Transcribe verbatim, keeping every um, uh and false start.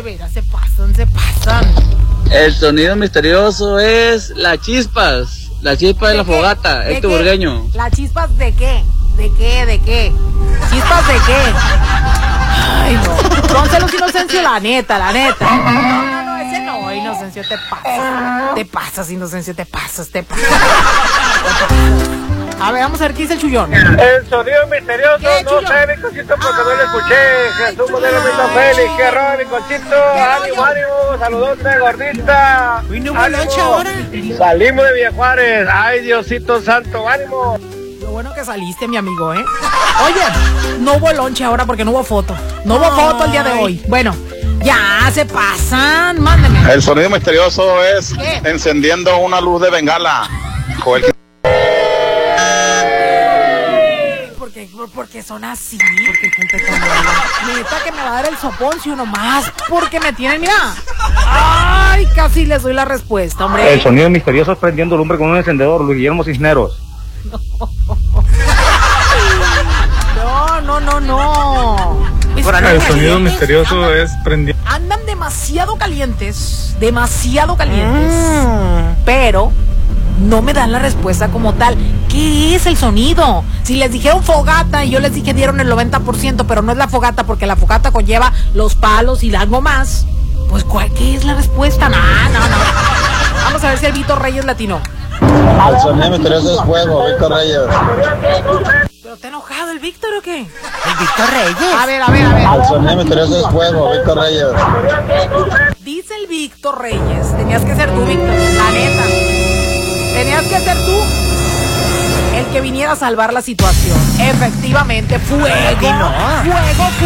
veras, se pasan, se pasan. El sonido misterioso es las chispas. La chispa de, de la qué? fogata, ¿De Héctor qué? Burgueño. ¿Las chispas de qué? ¿De qué? ¿De qué? ¿Chispas de qué? Ay, no. Pónselos, Inocencio, la neta, la neta. No, no, no, ese no, Inocencio, te pasas. Te pasas, Inocencio, te pasas, te pasas. A ver, vamos a ver qué dice el chullón. El sonido misterioso, no chullón? sé, mi Conchito, porque ah, no lo escuché. Jesús Modelo Mito Félix, qué error, mi Conchito. Ánimo, ánimo, saludote, gordita. Uy, no hubo lonche ahora. Salimos de Villa Juárez. Ay, Diosito santo, ánimo. Lo bueno que saliste, mi amigo, ¿eh? Oye, no hubo lonche ahora porque no hubo foto. No hubo Ay. foto el día de hoy. Bueno, ya se pasan, mándenme. El sonido misterioso es ¿Qué? encendiendo una luz de bengala. Joder. Porque son así, porque gente tan mala. Neta que me va a dar el sopón si uno más, porque me tienen, mira. Ay, casi les doy la respuesta, hombre. El sonido misterioso es prendiendo lumbre con un encendedor, Luis Guillermo Cisneros. No, no, no, no. Es el sonido misterioso andan, es prendiendo. Andan demasiado calientes, demasiado calientes, mm. pero no me dan la respuesta como tal. ¿Qué es el sonido? Si les dijeron fogata y yo les dije dieron el noventa por ciento, pero no es la fogata porque la fogata conlleva los palos y algo más, pues ¿cuál, ¿qué es la respuesta? No, no, no. Vamos a ver si el Víctor Reyes latino. El sonido misterioso es fuego, Víctor Reyes. ¿Pero está enojado el Víctor o qué? ¿El Víctor Reyes? A ver, a ver, a ver. El sonido misterioso es fuego, Víctor Reyes. Dice el Víctor Reyes. Tenías que ser tú, Víctor, la neta. Tenías que ser tú el que viniera a salvar la situación. Efectivamente, fuego, fuego, fuego.